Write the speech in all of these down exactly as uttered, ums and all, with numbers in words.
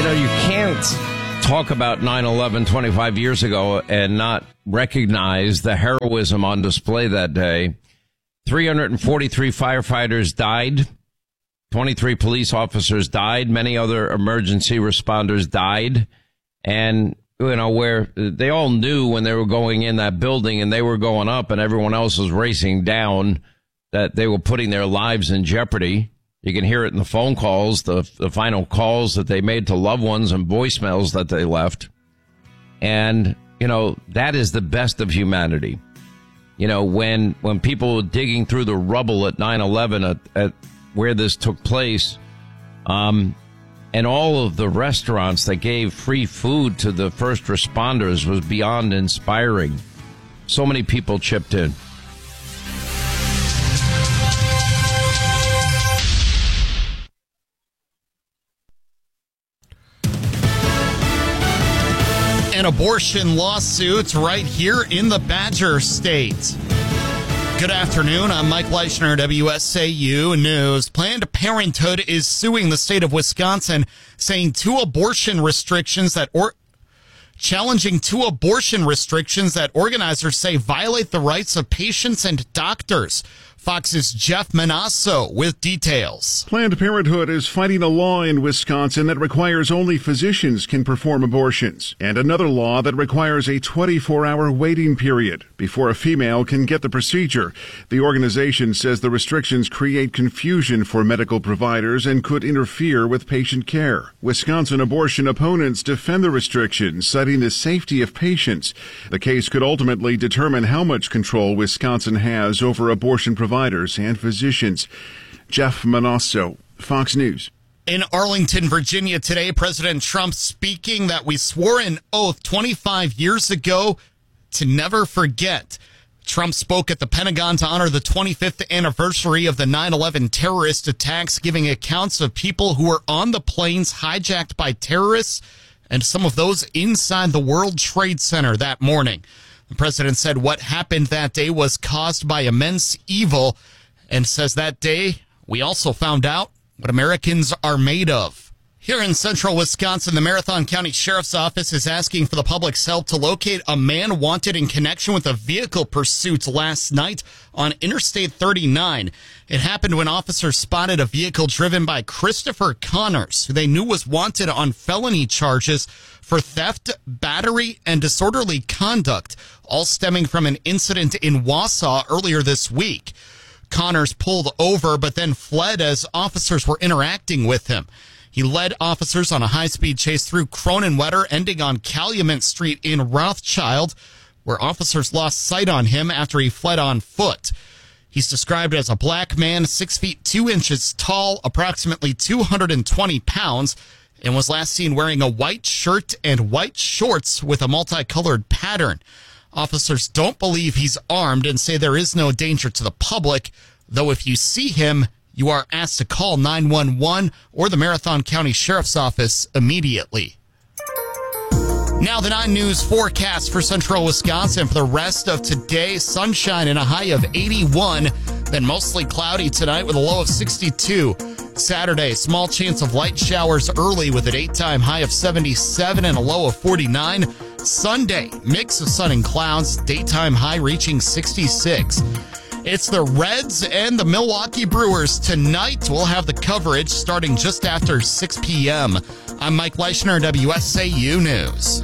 know, you can't talk about nine eleven twenty-five years ago and not recognize the heroism on display that day. three hundred forty-three firefighters died. twenty-three police officers died. Many other emergency responders died. And, you know, where they all knew when they were going in that building and they were going up and everyone else was racing down that they were putting their lives in jeopardy. You can hear it in the phone calls, the the final calls that they made to loved ones and voicemails that they left. And, you know, that is the best of humanity. You know, when when people were digging through the rubble at nine eleven at, at where this took place, um, and all of the restaurants that gave free food to the first responders was beyond inspiring. So many people chipped in. And abortion lawsuits right here in the Badger State. Good afternoon. I'm Mike Leischner, W S A U News. Planned Parenthood is suing the state of Wisconsin, saying two abortion restrictions that or challenging two abortion restrictions that organizers say violate the rights of patients and doctors. Fox's Jeff Manasso with details. Planned Parenthood is fighting a law in Wisconsin that requires only physicians can perform abortions, and another law that requires a twenty-four hour waiting period before a female can get the procedure. The organization says the restrictions create confusion for medical providers and could interfere with patient care. Wisconsin abortion opponents defend the restrictions, citing the safety of patients. The case could ultimately determine how much control Wisconsin has over abortion providers and physicians. Jeff Manasso, Fox News. In Arlington, Virginia today, President Trump speaking that we swore an oath twenty-five years ago to never forget. Trump spoke at the Pentagon to honor the twenty-fifth anniversary of the nine eleven terrorist attacks, giving accounts of people who were on the planes hijacked by terrorists and some of those inside the World Trade Center that morning. The president said what happened that day was caused by immense evil and says that day we also found out what Americans are made of. Here in central Wisconsin, the Marathon County Sheriff's Office is asking for the public's help to locate a man wanted in connection with a vehicle pursuit last night on Interstate thirty-nine. It happened when officers spotted a vehicle driven by Christopher Connors, who they knew was wanted on felony charges for theft, battery, and disorderly conduct, all stemming from an incident in Wausau earlier this week. Connors pulled over but then fled as officers were interacting with him. He led officers on a high-speed chase through Cronenwetter, ending on Calumet Street in Rothschild, where officers lost sight on him after he fled on foot. He's described as a black man, six feet two inches tall, approximately two hundred twenty pounds, and was last seen wearing a white shirt and white shorts with a multicolored pattern. Officers don't believe he's armed and say there is no danger to the public, though if you see him, you are asked to call nine one one or the Marathon County Sheriff's Office immediately. Now the nine News forecast for central Wisconsin for the rest of today. Sunshine and a high of eighty-one, then mostly cloudy tonight with a low of sixty-two. Saturday, small chance of light showers early with a daytime high of seventy-seven and a low of forty-nine. Sunday, mix of sun and clouds, daytime high reaching sixty-six. It's the Reds and the Milwaukee Brewers tonight. We'll have the coverage starting just after six p.m. I'm Mike Leischner, W S A U News.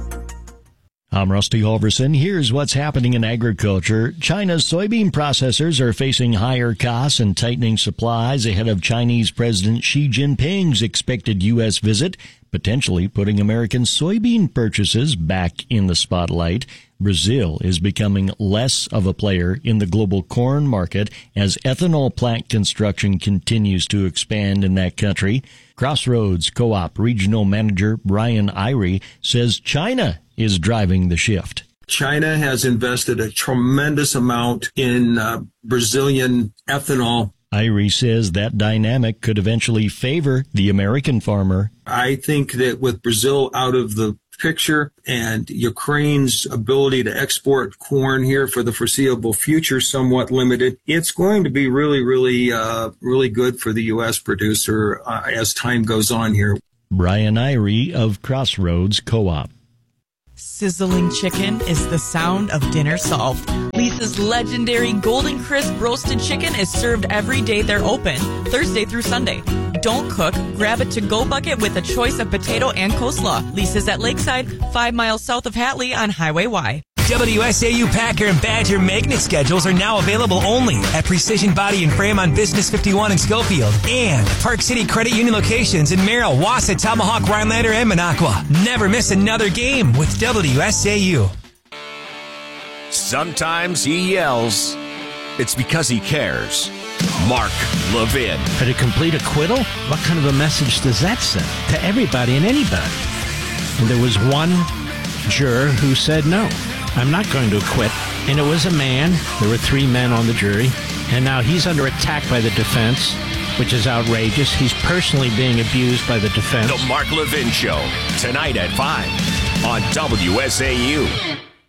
I'm Rusty Halverson. Here's what's happening in agriculture. China's soybean processors are facing higher costs and tightening supplies ahead of Chinese President Xi Jinping's expected U S visit, potentially putting American soybean purchases back in the spotlight. Brazil is becoming less of a player in the global corn market as ethanol plant construction continues to expand in that country. Crossroads Co-op Regional Manager Brian Irie says China is driving the shift. China has invested a tremendous amount in uh, Brazilian ethanol. Irie says that dynamic could eventually favor the American farmer. I think that with Brazil out of the picture and Ukraine's ability to export corn here for the foreseeable future somewhat limited, it's going to be really, really, uh, really good for the U S producer uh, as time goes on here. Brian Irie of Crossroads Co-op. Sizzling chicken is the sound of dinner solved. Lisa's legendary Golden Crisp roasted chicken is served every day they're open, Thursday through Sunday. Don't cook, grab a to-go bucket with a choice of potato and coleslaw. Lisa's at Lakeside, five miles south of Hatley on Highway Y. W S A U Packer and Badger magnet schedules are now available only at Precision Body and Frame on Business fifty-one in Schofield and Park City Credit Union locations in Merrill, Wausau, Tomahawk, Rhinelander, and Minocqua. Never miss another game with W S A U. Sometimes he yells. It's because he cares. Mark Levin. But a complete acquittal? What kind of a message does that send to everybody and anybody? And there was one juror who said no. I'm not going to acquit. And it was a man. There were three men on the jury. And now he's under attack by the defense, which is outrageous. He's personally being abused by the defense. The Mark Levin Show, tonight at five on W S A U.